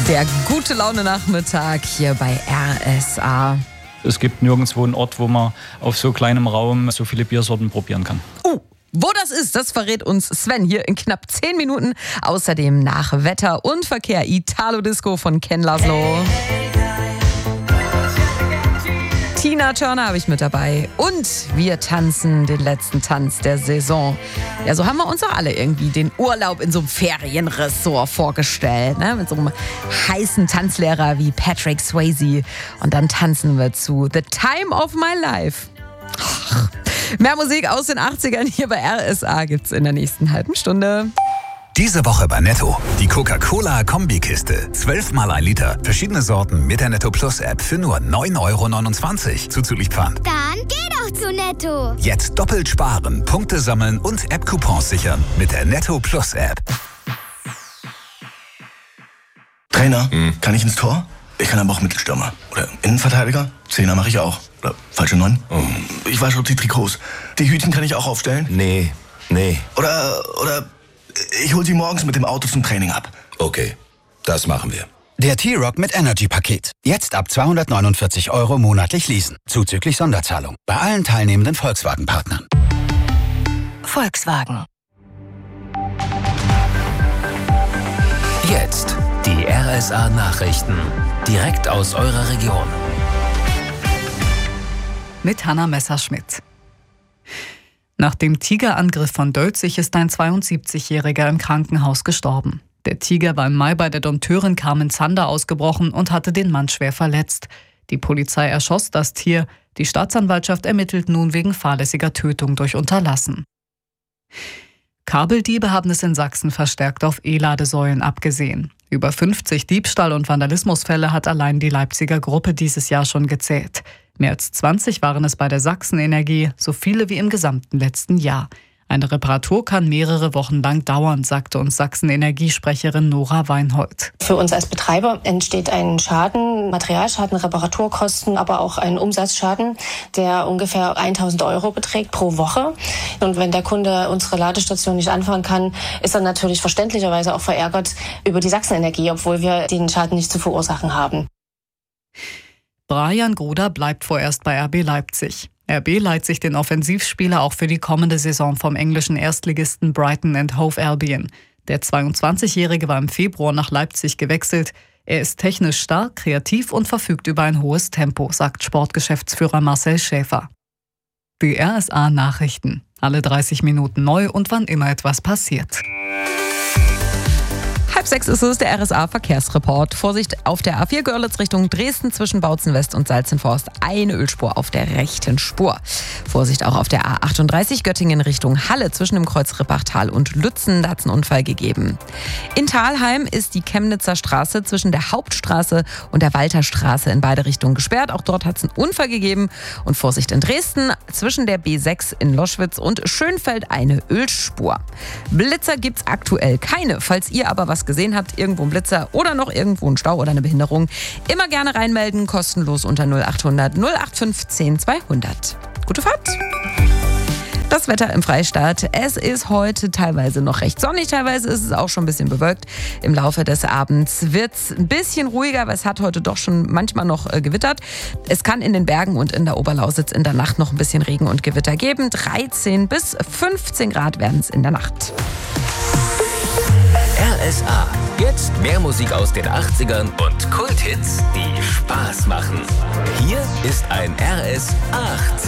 Der gute Laune Nachmittag hier bei RSA. Es gibt nirgendwo einen Ort, wo man auf so kleinem Raum so viele Biersorten probieren kann. Wo das ist, das verrät uns Sven hier in knapp 10 Minuten. Außerdem nach Wetter und Verkehr Italo Disco von Ken Laszlo. Tina Turner habe ich mit dabei. Und wir tanzen den letzten Tanz der Saison. Ja, so haben wir uns doch alle irgendwie den Urlaub in so einem Ferienressort vorgestellt. Ne? Mit so einem heißen Tanzlehrer wie Patrick Swayze. Und dann tanzen wir zu The Time of My Life. Mehr Musik aus den 80ern hier bei RSA gibt's in der nächsten halben Stunde. Diese Woche bei Netto. Die Coca-Cola-Kombikiste. 12 mal 1 Liter. Verschiedene Sorten mit der Netto Plus App für nur 9,29 € zuzüglich Pfand. Dann geh doch zu Netto. Jetzt doppelt sparen, Punkte sammeln und App-Coupons sichern mit der Netto Plus App. Trainer, kann ich ins Tor? Ich kann aber auch Mittelstürmer. Oder Innenverteidiger? Zehner mache ich auch. Oder falsche 9? Ich wasche die Trikots. Die Hütchen kann ich auch aufstellen? Nee. Oder ich hol sie morgens mit dem Auto zum Training ab. Okay, das machen wir. Der T-Rock mit Energy-Paket. Jetzt ab 249 € monatlich leasen. Zuzüglich Sonderzahlung. Bei allen teilnehmenden Volkswagen-Partnern. Volkswagen. Jetzt die RSA-Nachrichten. Direkt aus eurer Region. Mit Hanna Messerschmidt. Nach dem Tigerangriff von Dölzig ist ein 72-Jähriger im Krankenhaus gestorben. Der Tiger war im Mai bei der Dompteurin Carmen Zander ausgebrochen und hatte den Mann schwer verletzt. Die Polizei erschoss das Tier. Die Staatsanwaltschaft ermittelt nun wegen fahrlässiger Tötung durch Unterlassen. Kabeldiebe haben es in Sachsen verstärkt auf E-Ladesäulen abgesehen. Über 50 Diebstahl- und Vandalismusfälle hat allein die Leipziger Gruppe dieses Jahr schon gezählt. Mehr als 20 waren es bei der Sachsen-Energie, so viele wie im gesamten letzten Jahr. Eine Reparatur kann mehrere Wochen lang dauern, sagte uns Sachsen-Energie-Sprecherin Nora Weinhold. Für uns als Betreiber entsteht ein Schaden, Materialschaden, Reparaturkosten, aber auch ein Umsatzschaden, der ungefähr 1.000 € beträgt pro Woche. Und wenn der Kunde unsere Ladestation nicht anfahren kann, ist er natürlich verständlicherweise auch verärgert über die Sachsen-Energie, obwohl wir den Schaden nicht zu verursachen haben. Brian Gruder bleibt vorerst bei RB Leipzig. RB leiht sich den Offensivspieler auch für die kommende Saison vom englischen Erstligisten Brighton and Hove Albion. Der 22-Jährige war im Februar nach Leipzig gewechselt. Er ist technisch stark, kreativ und verfügt über ein hohes Tempo, sagt Sportgeschäftsführer Marcel Schäfer. Die RSA-Nachrichten. Alle 30 Minuten neu und wann immer etwas passiert. 5:30 ist es, der RSA-Verkehrsreport. Vorsicht auf der A4 Görlitz Richtung Dresden zwischen Bautzen West und Salzenforst. Eine Ölspur auf der rechten Spur. Vorsicht auch auf der A38 Göttingen Richtung Halle zwischen dem Kreuz Rippachtal und Lützen. Da hat es einen Unfall gegeben. In Thalheim ist die Chemnitzer Straße zwischen der Hauptstraße und der Walterstraße in beide Richtungen gesperrt. Auch dort hat es einen Unfall gegeben. Und Vorsicht in Dresden zwischen der B6 in Loschwitz und Schönfeld eine Ölspur. Blitzer gibt's aktuell keine. Falls ihr aber was gesehen habt, irgendwo ein Blitzer oder noch irgendwo ein Stau oder eine Behinderung, immer gerne reinmelden, kostenlos unter 0800 0815 200. Gute Fahrt! Das Wetter im Freistaat. Es ist heute teilweise noch recht sonnig, teilweise ist es auch schon ein bisschen bewölkt. Im Laufe des Abends wird es ein bisschen ruhiger, weil es hat heute doch schon manchmal noch gewittert. Es kann in den Bergen und in der Oberlausitz in der Nacht noch ein bisschen Regen und Gewitter geben. 13 bis 15 Grad werden es in der Nacht. RSA. Jetzt mehr Musik aus den 80ern und Kulthits, die Spaß machen. Hier ist ein RS 80.